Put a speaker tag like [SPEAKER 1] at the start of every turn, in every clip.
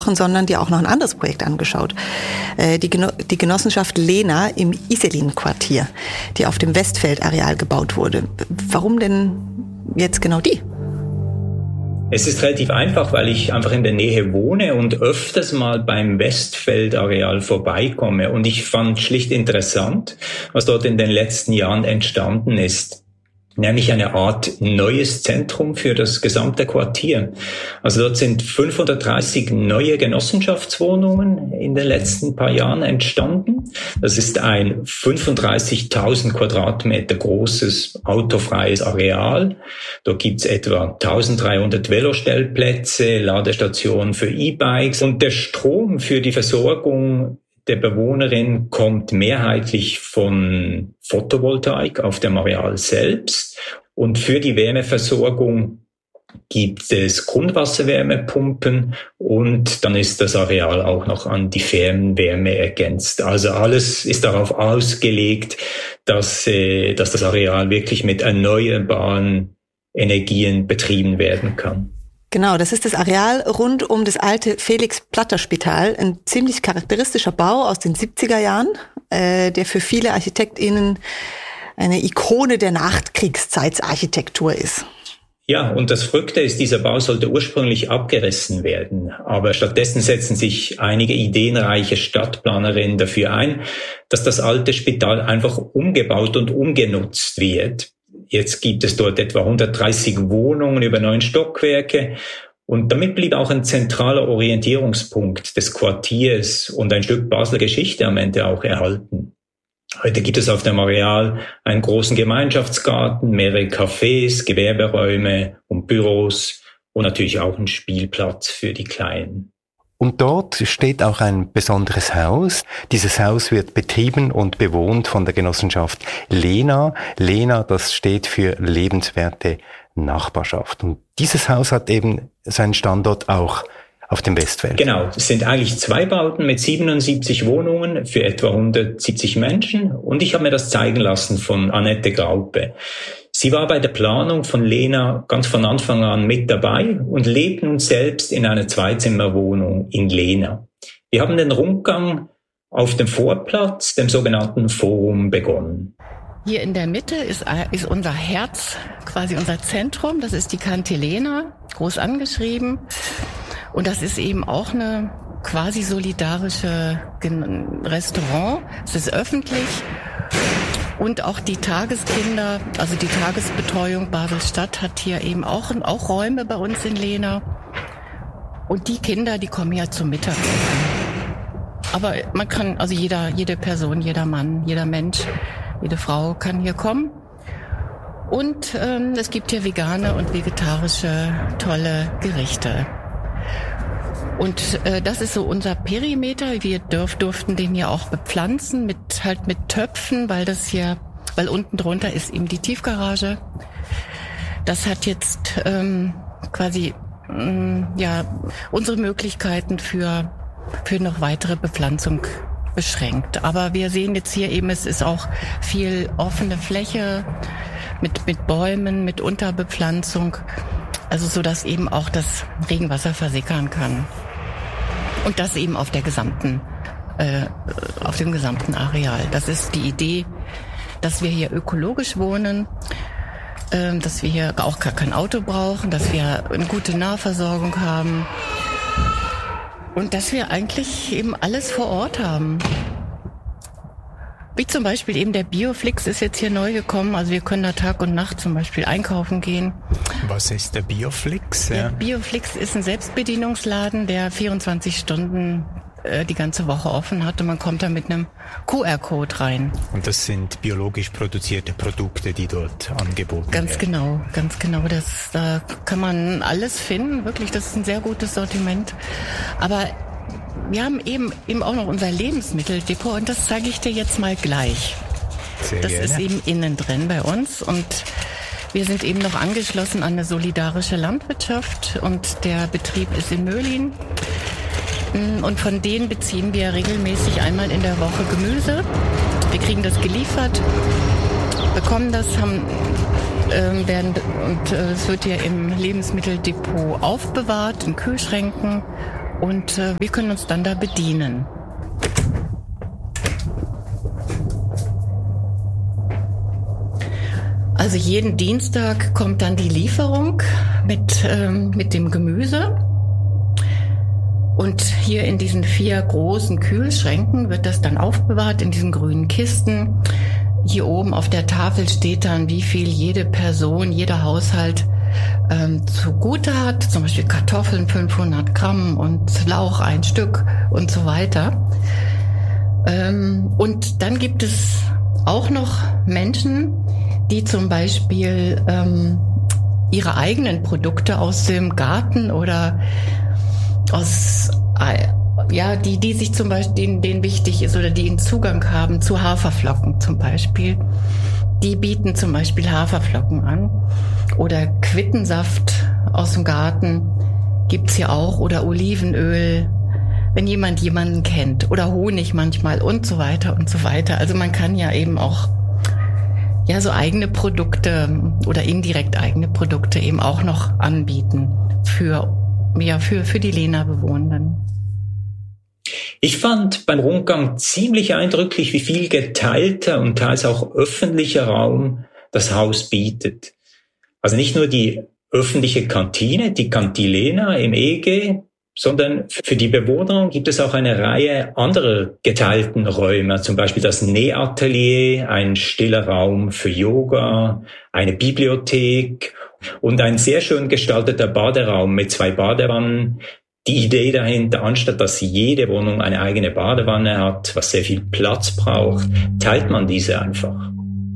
[SPEAKER 1] sondern dir auch noch ein anderes Projekt angeschaut. Die Genossenschaft Lena im Iselin-Quartier, die auf dem Westfeldareal gebaut wurde. Warum denn jetzt genau die?
[SPEAKER 2] Es ist relativ einfach, weil ich einfach in der Nähe wohne und öfters mal beim Westfeldareal vorbeikomme. Und ich fand schlicht interessant, was dort in den letzten Jahren entstanden ist. Nämlich eine Art neues Zentrum für das gesamte Quartier. Also dort sind 530 neue Genossenschaftswohnungen in den letzten paar Jahren entstanden. Das ist ein 35.000 Quadratmeter großes autofreies Areal. Dort gibt's etwa 1300 Velostellplätze, Ladestationen für E-Bikes und der Strom für die Versorgung der Bewohnerin kommt mehrheitlich von Photovoltaik auf dem Areal selbst. Und für die Wärmeversorgung gibt es Grundwasserwärmepumpen und dann ist das Areal auch noch an die Fernwärme ergänzt. Also alles ist darauf ausgelegt, dass das Areal wirklich mit erneuerbaren Energien betrieben werden kann.
[SPEAKER 1] Genau, das ist das Areal rund um das alte Felix-Platter-Spital, ein ziemlich charakteristischer Bau aus den 70er Jahren, der für viele ArchitektInnen eine Ikone der Nachkriegszeitsarchitektur ist.
[SPEAKER 2] Ja, und das Verrückte ist, dieser Bau sollte ursprünglich abgerissen werden, aber stattdessen setzen sich einige ideenreiche Stadtplanerinnen dafür ein, dass das alte Spital einfach umgebaut und umgenutzt wird. Jetzt gibt es dort etwa 130 Wohnungen über 9 Stockwerke und damit blieb auch ein zentraler Orientierungspunkt des Quartiers und ein Stück Basler Geschichte am Ende auch erhalten. Heute gibt es auf dem Areal einen großen Gemeinschaftsgarten, mehrere Cafés, Gewerberäume und Büros und natürlich auch einen Spielplatz für die Kleinen.
[SPEAKER 3] Und dort steht auch ein besonderes Haus. Dieses Haus wird betrieben und bewohnt von der Genossenschaft Lena. Lena, das steht für lebenswerte Nachbarschaft. Und dieses Haus hat eben seinen Standort auch auf dem Westfeld.
[SPEAKER 2] Genau, es sind eigentlich 2 Bauten mit 77 Wohnungen für etwa 170 Menschen. Und ich habe mir das zeigen lassen von Annette Graupe. Sie war bei der Planung von Lena ganz von Anfang an mit dabei und lebt nun selbst in einer 2-Zimmer-Wohnung in Lena. Wir haben den Rundgang auf dem Vorplatz, dem sogenannten Forum, begonnen.
[SPEAKER 4] Hier in der Mitte ist unser Herz, quasi unser Zentrum. Das ist die Kante Lena, groß angeschrieben. Und das ist eben auch eine quasi solidarische Restaurant. Es ist öffentlich. Und auch die Tageskinder, also die Tagesbetreuung Basel-Stadt hat hier eben auch Räume bei uns in Lena. Und die Kinder, die kommen ja zum Mittagessen. Aber man kann, also jede Person, jeder Mann, jeder Mensch, jede Frau kann hier kommen. Und es gibt hier vegane und vegetarische tolle Gerichte. Und das ist so unser Perimeter. Wir durften den hier auch bepflanzen mit Töpfen, weil unten drunter ist eben die Tiefgarage. Das hat jetzt quasi unsere Möglichkeiten für noch weitere Bepflanzung beschränkt. Aber wir sehen jetzt hier eben, es ist auch viel offene Fläche mit Bäumen, mit Unterbepflanzung. Also so, dass eben auch das Regenwasser versickern kann. Und das eben auf dem gesamten Areal. Das ist die Idee, dass wir hier ökologisch wohnen, dass wir hier auch gar kein Auto brauchen, dass wir eine gute Nahversorgung haben und dass wir eigentlich eben alles vor Ort haben. Wie zum Beispiel eben der Bioflix ist jetzt hier neu gekommen. Also wir können da Tag und Nacht zum Beispiel einkaufen gehen.
[SPEAKER 5] Was ist der Bioflix?
[SPEAKER 4] Der Bioflix ist ein Selbstbedienungsladen, der 24 Stunden die ganze Woche offen hat und man kommt da mit einem QR-Code rein.
[SPEAKER 5] Und das sind biologisch produzierte Produkte, die dort angeboten werden?
[SPEAKER 4] Ganz genau. Da kann man alles finden. Wirklich, das ist ein sehr gutes Sortiment. Aber wir haben eben auch noch unser Lebensmitteldepot und das zeige ich dir jetzt mal gleich.
[SPEAKER 5] Sehr
[SPEAKER 4] das
[SPEAKER 5] gerne.
[SPEAKER 4] ist eben innen drin bei uns und wir sind eben noch angeschlossen an eine solidarische Landwirtschaft und der Betrieb ist in Möhlin. Und von denen beziehen wir regelmäßig einmal in der Woche Gemüse. Wir kriegen das geliefert, bekommen das, es wird ja im Lebensmitteldepot aufbewahrt, in Kühlschränken. und wir können uns dann da bedienen. Also jeden Dienstag kommt dann die Lieferung mit dem Gemüse. Und hier in diesen 4 großen Kühlschränken wird das dann aufbewahrt in diesen grünen Kisten. Hier oben auf der Tafel steht dann, wie viel jede Person, jeder Haushalt zugute hat. Zum Beispiel Kartoffeln 500 Gramm und Lauch 1 Stück und so weiter. Und dann gibt es auch noch Menschen, die zum Beispiel ihre eigenen Produkte aus dem Garten oder die sich zum Beispiel, denen wichtig ist oder die einen Zugang haben zu Haferflocken zum Beispiel. Die bieten zum Beispiel Haferflocken an. Oder Quittensaft aus dem Garten gibt's hier auch. Oder Olivenöl, wenn jemand jemanden kennt. Oder Honig manchmal und so weiter und so weiter. Also man kann ja eben auch so eigene Produkte oder indirekt eigene Produkte eben auch noch anbieten für die Lena-Bewohnenden.
[SPEAKER 2] Ich fand beim Rundgang ziemlich eindrücklich, wie viel geteilter und teils auch öffentlicher Raum das Haus bietet. Also nicht nur die öffentliche Kantine, die Cantilena im EG, sondern für die Bewohner gibt es auch eine Reihe anderer geteilten Räume, zum Beispiel das Nähatelier, ein stiller Raum für Yoga, eine Bibliothek und ein sehr schön gestalteter Baderaum mit 2 Badewannen. Die Idee dahinter, anstatt dass jede Wohnung eine eigene Badewanne hat, was sehr viel Platz braucht, teilt man diese einfach.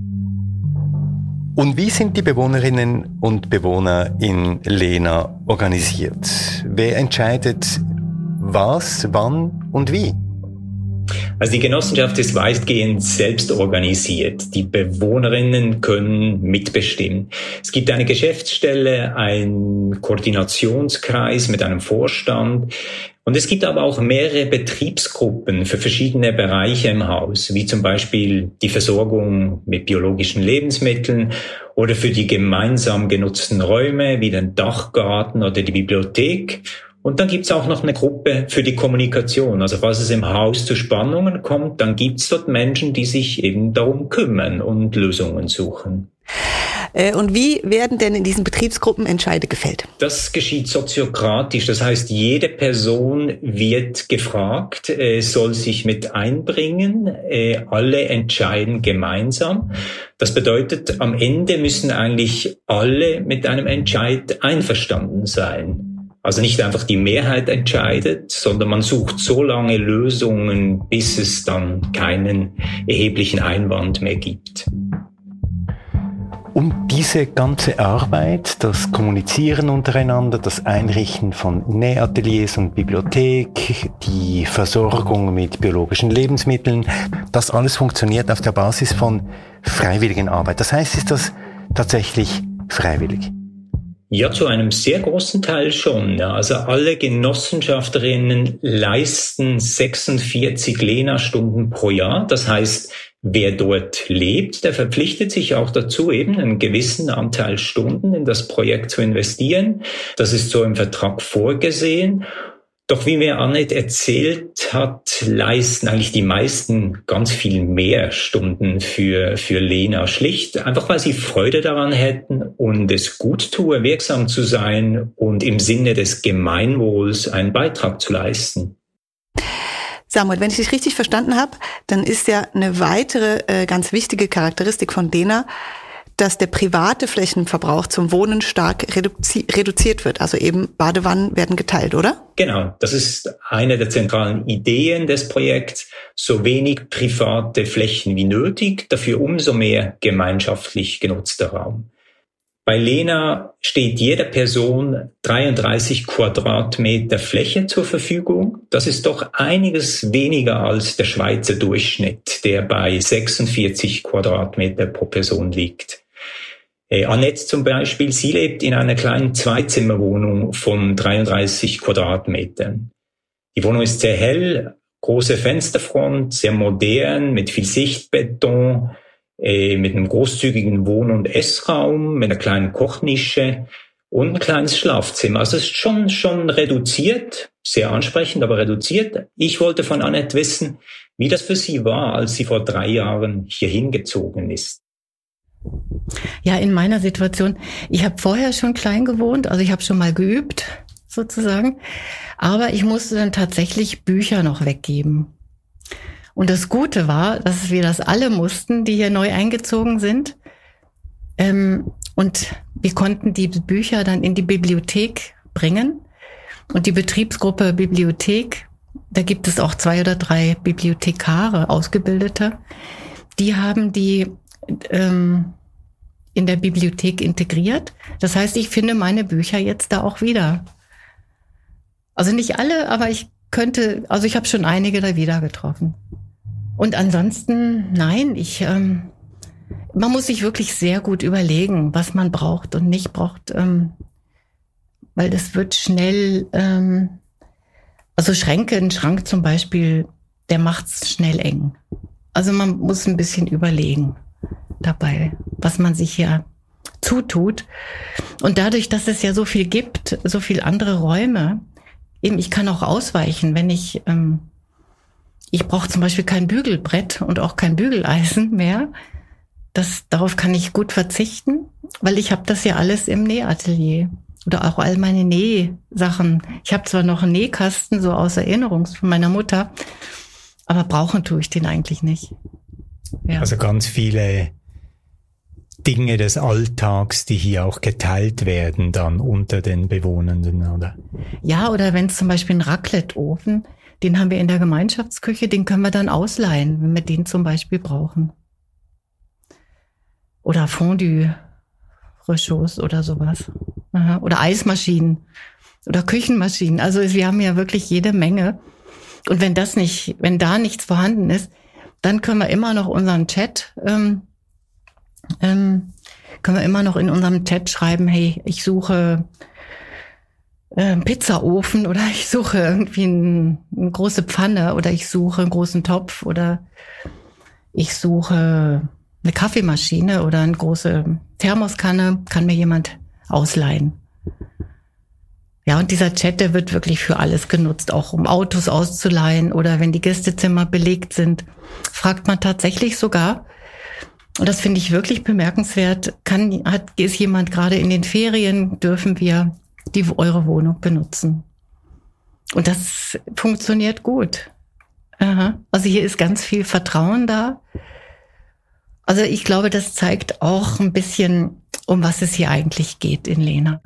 [SPEAKER 3] Und wie sind die Bewohnerinnen und Bewohner in Lena organisiert? Wer entscheidet was, wann und wie?
[SPEAKER 2] Also die Genossenschaft ist weitgehend selbst organisiert. Die Bewohnerinnen können mitbestimmen. Es gibt eine Geschäftsstelle, einen Koordinationskreis mit einem Vorstand. Und es gibt aber auch mehrere Betriebsgruppen für verschiedene Bereiche im Haus, wie zum Beispiel die Versorgung mit biologischen Lebensmitteln oder für die gemeinsam genutzten Räume wie den Dachgarten oder die Bibliothek. Und dann gibt's auch noch eine Gruppe für die Kommunikation. Also falls es im Haus zu Spannungen kommt, dann gibt's dort Menschen, die sich eben darum kümmern und Lösungen suchen.
[SPEAKER 1] Und wie werden denn in diesen Betriebsgruppen Entscheide gefällt?
[SPEAKER 2] Das geschieht soziokratisch. Das heißt, jede Person wird gefragt, soll sich mit einbringen. Alle entscheiden gemeinsam. Das bedeutet, am Ende müssen eigentlich alle mit einem Entscheid einverstanden sein. Also nicht einfach die Mehrheit entscheidet, sondern man sucht so lange Lösungen, bis es dann keinen erheblichen Einwand mehr gibt.
[SPEAKER 3] Und diese ganze Arbeit, das Kommunizieren untereinander, das Einrichten von Nähateliers und Bibliothek, die Versorgung mit biologischen Lebensmitteln, das alles funktioniert auf der Basis von Freiwilligenarbeit. Das heißt, ist das tatsächlich freiwillig?
[SPEAKER 2] Ja, zu einem sehr großen Teil schon. Also alle Genossenschafterinnen leisten 46 Lena-Stunden pro Jahr. Das heißt, wer dort lebt, der verpflichtet sich auch dazu, eben einen gewissen Anteil Stunden in das Projekt zu investieren. Das ist so im Vertrag vorgesehen. Doch wie mir Annette erzählt hat, leisten eigentlich die meisten ganz viel mehr Stunden für Lena. Schlicht einfach, weil sie Freude daran hätten und es gut tue, wirksam zu sein und im Sinne des Gemeinwohls einen Beitrag zu leisten.
[SPEAKER 1] Samuel, wenn ich dich richtig verstanden habe, dann ist ja eine weitere ganz wichtige Charakteristik von Lena, dass der private Flächenverbrauch zum Wohnen stark reduziert wird. Also eben Badewannen werden geteilt, oder?
[SPEAKER 2] Genau, das ist eine der zentralen Ideen des Projekts. So wenig private Flächen wie nötig, dafür umso mehr gemeinschaftlich genutzter Raum. Bei Lena steht jeder Person 33 Quadratmeter Fläche zur Verfügung. Das ist doch einiges weniger als der Schweizer Durchschnitt, der bei 46 Quadratmeter pro Person liegt. Annette zum Beispiel, sie lebt in einer kleinen Zweizimmerwohnung von 33 Quadratmetern. Die Wohnung ist sehr hell, große Fensterfront, sehr modern, mit viel Sichtbeton, mit einem großzügigen Wohn- und Essraum, mit einer kleinen Kochnische und ein kleines Schlafzimmer. Also es ist schon reduziert, sehr ansprechend, aber reduziert. Ich wollte von Annette wissen, wie das für sie war, als sie vor 3 Jahren hierhin gezogen ist.
[SPEAKER 4] Ja, in meiner Situation, ich habe vorher schon klein gewohnt, also ich habe schon mal geübt, sozusagen, aber ich musste dann tatsächlich Bücher noch weggeben. Und das Gute war, dass wir das alle mussten, die hier neu eingezogen sind. Und wir konnten die Bücher dann in die Bibliothek bringen. Und die Betriebsgruppe Bibliothek, da gibt es auch 2 oder 3 Bibliothekare, Ausgebildete, die haben die in der Bibliothek integriert. Das heißt, ich finde meine Bücher jetzt da auch wieder. Also nicht alle, aber ich habe schon einige da wieder getroffen. Und ansonsten, nein, man muss sich wirklich sehr gut überlegen, was man braucht und nicht braucht, weil das wird schnell, also ein Schrank zum Beispiel, der macht's schnell eng. Also man muss ein bisschen überlegen dabei, was man sich hier zutut. Und dadurch, dass es ja so viel gibt, so viel andere Räume, eben ich kann auch ausweichen, wenn ich brauche zum Beispiel kein Bügelbrett und auch kein Bügeleisen mehr. Darauf kann ich gut verzichten, weil ich habe das ja alles im Nähatelier. Oder auch all meine Nähsachen. Ich habe zwar noch einen Nähkasten, so aus Erinnerung von meiner Mutter, aber brauchen tue ich den eigentlich nicht. Ja.
[SPEAKER 5] Also ganz viele Dinge des Alltags, die hier auch geteilt werden dann unter den Bewohnenden, oder?
[SPEAKER 4] Ja, oder wenn es zum Beispiel einen Raclette-Ofen, den haben wir in der Gemeinschaftsküche, den können wir dann ausleihen, wenn wir den zum Beispiel brauchen. Oder Fondue-Rechauds oder sowas. Aha. Oder Eismaschinen oder Küchenmaschinen. Also wir haben ja wirklich jede Menge. Und wenn da nichts vorhanden ist, dann können wir immer noch unseren Chat, können wir immer noch in unserem Chat schreiben, hey, ich suche Pizzaofen oder ich suche irgendwie eine große Pfanne oder ich suche einen großen Topf oder ich suche eine Kaffeemaschine oder eine große Thermoskanne, kann mir jemand ausleihen. Ja, und dieser Chat, der wird wirklich für alles genutzt, auch um Autos auszuleihen oder wenn die Gästezimmer belegt sind, fragt man tatsächlich sogar, und das finde ich wirklich bemerkenswert, ist jemand gerade in den Ferien, dürfen wir eure Wohnung benutzen. Und das funktioniert gut. Aha. Also hier ist ganz viel Vertrauen da. Also ich glaube, das zeigt auch ein bisschen, um was es hier eigentlich geht in Lehna.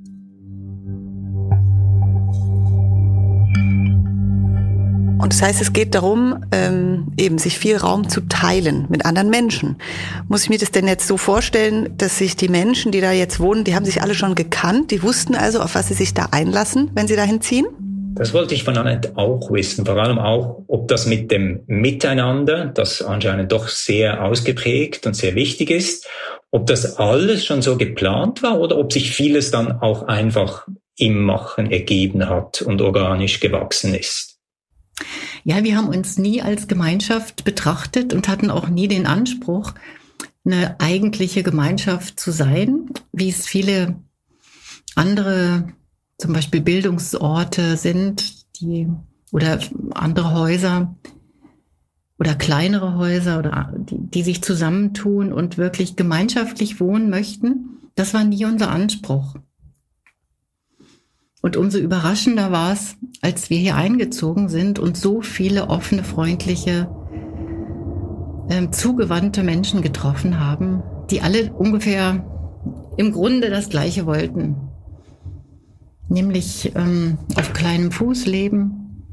[SPEAKER 1] Und das heißt, es geht darum, eben sich viel Raum zu teilen mit anderen Menschen. Muss ich mir das denn jetzt so vorstellen, dass sich die Menschen, die da jetzt wohnen, die haben sich alle schon gekannt, die wussten also, auf was sie sich da einlassen, wenn sie dahin ziehen?
[SPEAKER 2] Das wollte ich von Annette auch wissen, vor allem auch, ob das mit dem Miteinander, das anscheinend doch sehr ausgeprägt und sehr wichtig ist, ob das alles schon so geplant war oder ob sich vieles dann auch einfach im Machen ergeben hat und organisch gewachsen ist.
[SPEAKER 4] Ja, wir haben uns nie als Gemeinschaft betrachtet und hatten auch nie den Anspruch, eine eigentliche Gemeinschaft zu sein, wie es viele andere, zum Beispiel Bildungsorte sind, oder andere Häuser oder kleinere Häuser oder die sich zusammentun und wirklich gemeinschaftlich wohnen möchten. Das war nie unser Anspruch. Und umso überraschender war es, als wir hier eingezogen sind und so viele offene, freundliche, zugewandte Menschen getroffen haben, die alle ungefähr im Grunde das Gleiche wollten. Nämlich auf kleinem Fuß leben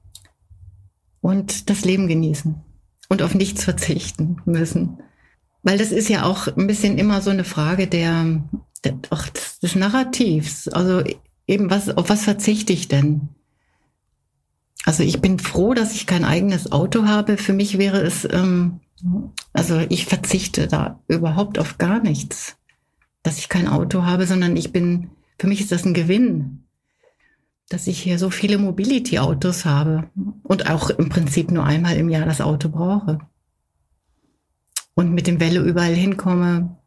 [SPEAKER 4] und das Leben genießen und auf nichts verzichten müssen. Weil das ist ja auch ein bisschen immer so eine Frage des Narrativs. Also eben, auf was verzichte ich denn? Also ich bin froh, dass ich kein eigenes Auto habe. Für mich wäre es, also ich verzichte da überhaupt auf gar nichts, dass ich kein Auto habe, sondern für mich ist das ein Gewinn, dass ich hier so viele Mobility-Autos habe und auch im Prinzip nur einmal im Jahr das Auto brauche. Und mit dem Velo überall hinkomme,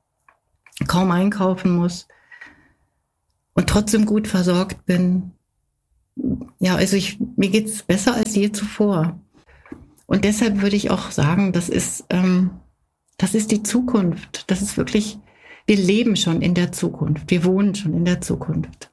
[SPEAKER 4] kaum einkaufen muss. Und trotzdem gut versorgt bin, mir geht's besser als je zuvor. Und deshalb würde ich auch sagen, das ist die Zukunft. Das ist wirklich, wir leben schon in der Zukunft. Wir wohnen schon in der Zukunft.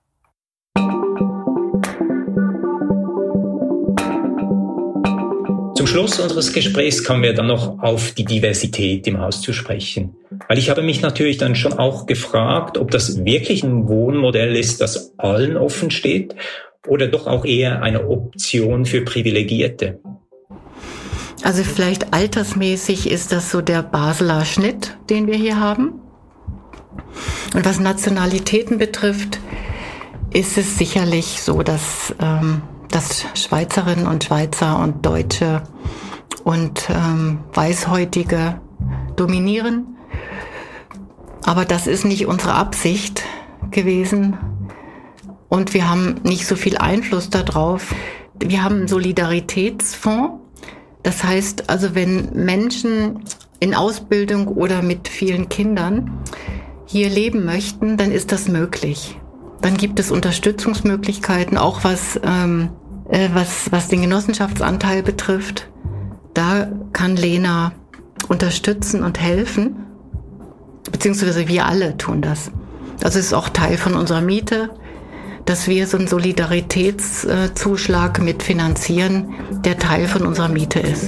[SPEAKER 2] Zum Schluss unseres Gesprächs kommen wir dann noch auf die Diversität im Haus zu sprechen. Weil ich habe mich natürlich dann schon auch gefragt, ob das wirklich ein Wohnmodell ist, das allen offen steht oder doch auch eher eine Option für Privilegierte.
[SPEAKER 4] Also vielleicht altersmäßig ist das so der Basler Schnitt, den wir hier haben. Und was Nationalitäten betrifft, ist es sicherlich so, dass Schweizerinnen und Schweizer und Deutsche und Weißhäutige dominieren. Aber das ist nicht unsere Absicht gewesen. Und wir haben nicht so viel Einfluss darauf. Wir haben einen Solidaritätsfonds. Das heißt also, wenn Menschen in Ausbildung oder mit vielen Kindern hier leben möchten, dann ist das möglich. Dann gibt es Unterstützungsmöglichkeiten, auch was den Genossenschaftsanteil betrifft. Da kann Lena unterstützen und helfen, beziehungsweise wir alle tun das. Also es ist auch Teil von unserer Miete, dass wir so einen Solidaritätszuschlag mitfinanzieren, der Teil von unserer Miete ist.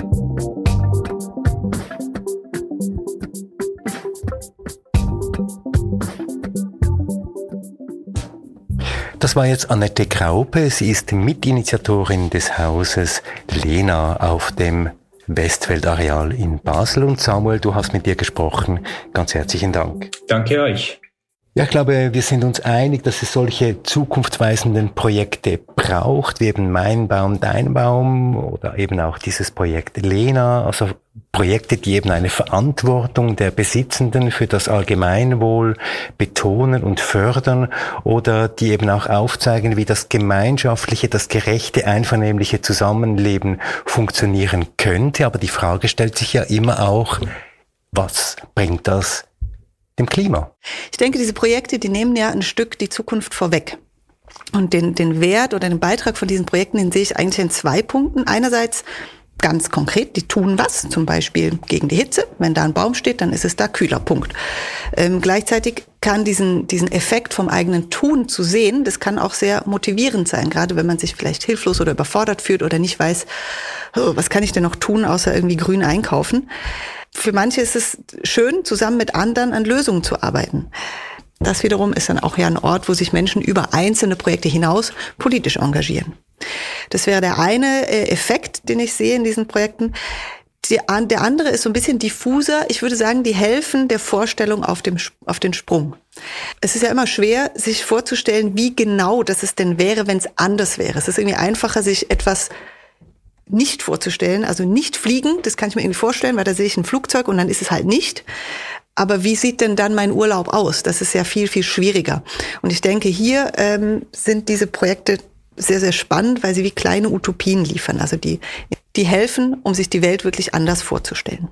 [SPEAKER 3] Das war jetzt Annette Graupe. Sie ist Mitinitiatorin des Hauses Lena auf dem Westfeldareal in Basel. Und Samuel, du hast mit ihr gesprochen. Ganz herzlichen Dank.
[SPEAKER 2] Danke euch.
[SPEAKER 3] Ja, ich glaube, wir sind uns einig, dass es solche zukunftsweisenden Projekte braucht, wie eben Mein Baum, Dein Baum oder eben auch dieses Projekt Lena, also Projekte, die eben eine Verantwortung der Besitzenden für das Allgemeinwohl betonen und fördern oder die eben auch aufzeigen, wie das gemeinschaftliche, das gerechte, einvernehmliche Zusammenleben funktionieren könnte. Aber die Frage stellt sich ja immer auch, was bringt das dem Klima?
[SPEAKER 1] Ich denke, diese Projekte, die nehmen ja ein Stück die Zukunft vorweg. Und den Wert oder den Beitrag von diesen Projekten, den sehe ich eigentlich in 2 Punkten. Einerseits ganz konkret, die tun was, zum Beispiel gegen die Hitze. Wenn da ein Baum steht, dann ist es da kühler, Punkt. Gleichzeitig kann diesen Effekt vom eigenen Tun zu sehen, das kann auch sehr motivierend sein, gerade wenn man sich vielleicht hilflos oder überfordert fühlt oder nicht weiß, was kann ich denn noch tun, außer irgendwie grün einkaufen. Für manche ist es schön, zusammen mit anderen an Lösungen zu arbeiten. Das wiederum ist dann auch ja ein Ort, wo sich Menschen über einzelne Projekte hinaus politisch engagieren. Das wäre der eine Effekt, den ich sehe in diesen Projekten. Der andere ist so ein bisschen diffuser. Ich würde sagen, die helfen der Vorstellung auf den Sprung. Es ist ja immer schwer, sich vorzustellen, wie genau das es denn wäre, wenn es anders wäre. Es ist irgendwie einfacher, sich etwas nicht vorzustellen, also nicht fliegen, das kann ich mir irgendwie vorstellen, weil da sehe ich ein Flugzeug und dann ist es halt nicht. Aber wie sieht denn dann mein Urlaub aus? Das ist ja viel, viel schwieriger. Und ich denke, hier sind diese Projekte sehr, sehr spannend, weil sie wie kleine Utopien liefern. Also die helfen, um sich die Welt wirklich anders vorzustellen.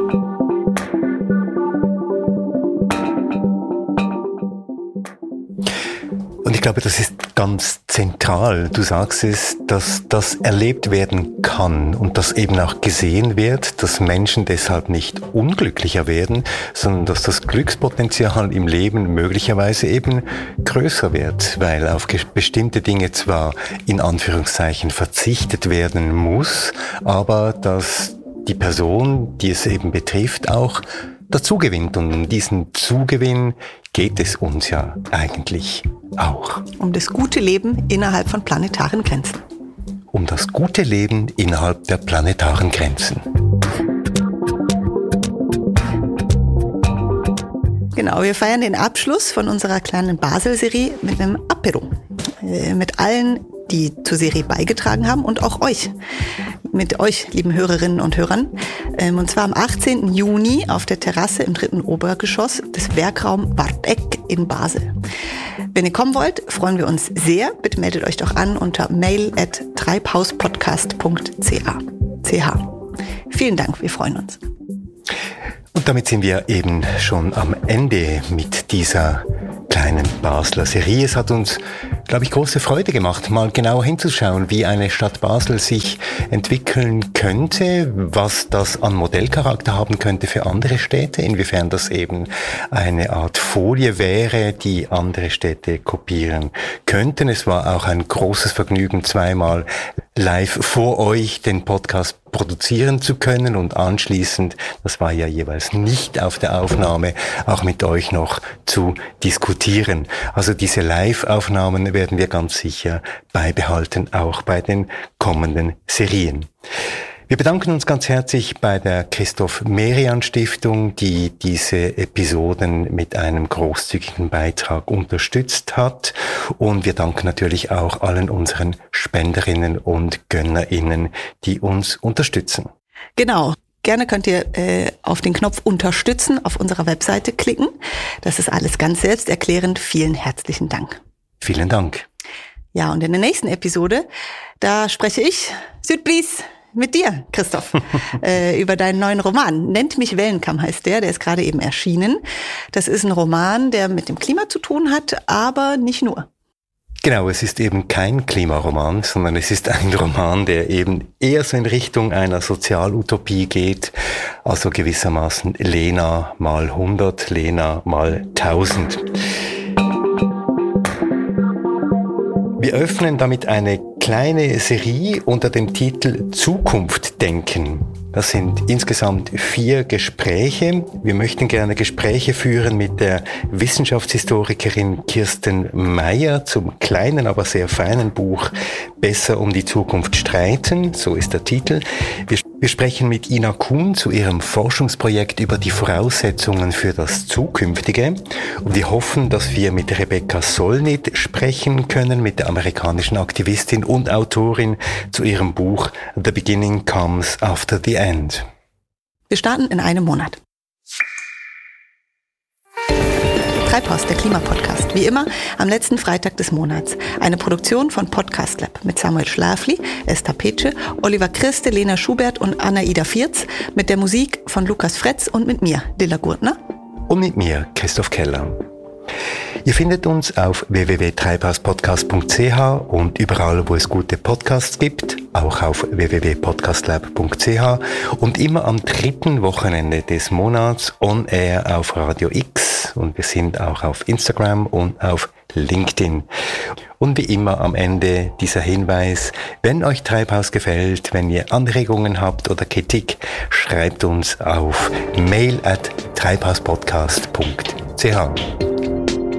[SPEAKER 3] Und ich glaube, das ist ganz zentral. Du sagst es, dass das erlebt werden kann und dass eben auch gesehen wird, dass Menschen deshalb nicht unglücklicher werden, sondern dass das Glückspotenzial im Leben möglicherweise eben größer wird, weil auf bestimmte Dinge zwar in Anführungszeichen verzichtet werden muss, aber dass die Person, die es eben betrifft, auch dazu gewinnt. Und um diesen Zugewinn geht es uns ja eigentlich auch.
[SPEAKER 1] Um das gute Leben innerhalb von planetaren Grenzen.
[SPEAKER 3] Um das gute Leben innerhalb der planetaren Grenzen.
[SPEAKER 1] Genau, wir feiern den Abschluss von unserer kleinen Basel-Serie mit einem Apero. Mit allen, die zur Serie beigetragen haben und auch euch. Mit euch, lieben Hörerinnen und Hörern. Und zwar am 18. Juni auf der Terrasse im 3. Obergeschoss des Werkraum Warteck in Basel. Wenn ihr kommen wollt, freuen wir uns sehr. Bitte meldet euch doch an unter mail@treibhauspodcast.ch. Vielen Dank, wir freuen uns.
[SPEAKER 3] Und damit sind wir eben schon am Ende mit dieser kleinen Basler Serie. Es hat uns, glaube ich, große Freude gemacht, mal genauer hinzuschauen, wie eine Stadt Basel sich entwickeln könnte, was das an Modellcharakter haben könnte für andere Städte, inwiefern das eben eine Art Folie wäre, die andere Städte kopieren könnten. Es war auch ein großes Vergnügen, zweimal live vor euch den Podcast produzieren zu können und anschließend, das war ja jeweils nicht auf der Aufnahme, auch mit euch noch zu diskutieren. Also diese Live-Aufnahmen werden wir ganz sicher beibehalten, auch bei den kommenden Serien. Wir bedanken uns ganz herzlich bei der Christoph-Merian-Stiftung, die diese Episoden mit einem großzügigen Beitrag unterstützt hat. Und wir danken natürlich auch allen unseren Spenderinnen und GönnerInnen, die uns unterstützen.
[SPEAKER 1] Genau. Gerne könnt ihr auf den Knopf Unterstützen auf unserer Webseite klicken. Das ist alles ganz selbsterklärend. Vielen herzlichen Dank.
[SPEAKER 3] Vielen Dank.
[SPEAKER 1] Ja, und in der nächsten Episode, da spreche ich, Südblies, mit dir, Christoph, über deinen neuen Roman. Nennt mich Wellenkamm heißt der ist gerade eben erschienen. Das ist ein Roman, der mit dem Klima zu tun hat, aber nicht nur.
[SPEAKER 3] Genau, es ist eben kein Klimaroman, sondern es ist ein Roman, der eben eher so in Richtung einer Sozialutopie geht, also gewissermaßen Lena mal 100, Lena mal 1000. Wir öffnen damit eine kleine Serie unter dem Titel Zukunft denken. Das sind insgesamt 4 Gespräche. Wir möchten gerne Gespräche führen mit der Wissenschaftshistorikerin Kirsten Meyer zum kleinen, aber sehr feinen Buch Besser um die Zukunft streiten, so ist der Titel. Wir sprechen mit Ina Kuhn zu ihrem Forschungsprojekt über die Voraussetzungen für das Zukünftige. Und wir hoffen, dass wir mit Rebecca Solnit sprechen können, mit der amerikanischen Aktivistin und Autorin zu ihrem Buch The Beginning Comes After the End.
[SPEAKER 1] Wir starten in einem Monat. Treibhaus, der Klimapodcast. Wie immer am letzten Freitag des Monats. Eine Produktion von Podcast Lab mit Samuel Schlafly, Esther Petsche, Oliver Christe, Lena Schubert und Anna-Ida Vierz. Mit der Musik von Lukas Fretz und mit mir, Lilla Gurtner.
[SPEAKER 3] Und mit mir, Christoph Keller. Ihr findet uns auf www.treibhauspodcast.ch und überall, wo es gute Podcasts gibt, auch auf www.podcastlab.ch und immer am 3. Wochenende des Monats on air auf Radio X und wir sind auch auf Instagram und auf LinkedIn. Und wie immer am Ende dieser Hinweis, wenn euch Treibhaus gefällt, wenn ihr Anregungen habt oder Kritik, schreibt uns auf mail@treibhauspodcast.ch.